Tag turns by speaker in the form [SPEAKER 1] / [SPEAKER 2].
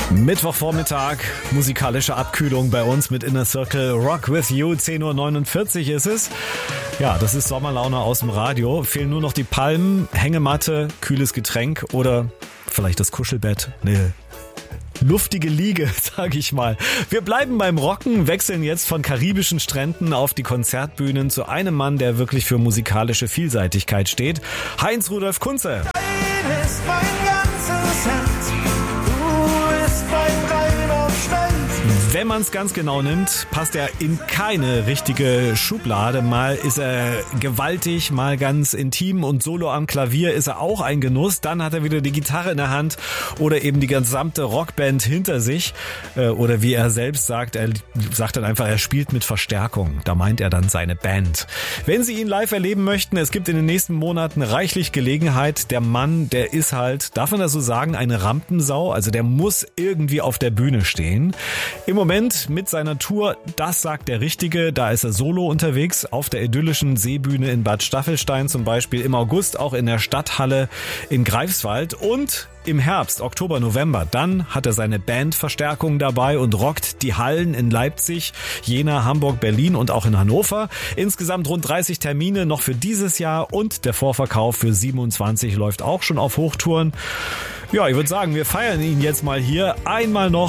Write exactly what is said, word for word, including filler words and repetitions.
[SPEAKER 1] Mittwochvormittag, musikalische Abkühlung bei uns mit Inner Circle Rock with You. zehn Uhr neunundvierzig ist es. Ja, das ist Sommerlaune aus dem Radio. Fehlen nur noch die Palmen, Hängematte, kühles Getränk oder vielleicht das Kuschelbett. Nee. Luftige Liege, sag ich mal. Wir bleiben beim Rocken, wechseln jetzt von karibischen Stränden auf die Konzertbühnen zu einem Mann, der wirklich für musikalische Vielseitigkeit steht. Heinz Rudolf Kunze.
[SPEAKER 2] Dein ist mein ganzes Herz, du bist mein reiner Stolz.
[SPEAKER 1] Wenn man es ganz genau nimmt, passt er in keine richtige Schublade. Mal ist er gewaltig, mal ganz intim und solo am Klavier ist er auch ein Genuss. Dann hat er wieder die Gitarre in der Hand oder eben die gesamte Rockband hinter sich. Oder wie er selbst sagt, er sagt dann einfach, er spielt mit Verstärkung. Da meint er dann seine Band. Wenn Sie ihn live erleben möchten, es gibt in den nächsten Monaten reichlich Gelegenheit. Der Mann, der ist halt, darf man das so sagen, eine Rampensau. Also der muss irgendwie auf der Bühne stehen. Im Moment mit seiner Tour, das sagt der Richtige, da ist er solo unterwegs auf der idyllischen Seebühne in Bad Staffelstein zum Beispiel, im August auch in der Stadthalle in Greifswald und im Herbst, Oktober, November, dann hat er seine Bandverstärkung dabei und rockt die Hallen in Leipzig, Jena, Hamburg, Berlin und auch in Hannover. Insgesamt rund dreißig Termine noch für dieses Jahr und der Vorverkauf für siebenundzwanzig läuft auch schon auf Hochtouren. Ja, ich würde sagen, wir feiern ihn jetzt mal hier einmal noch.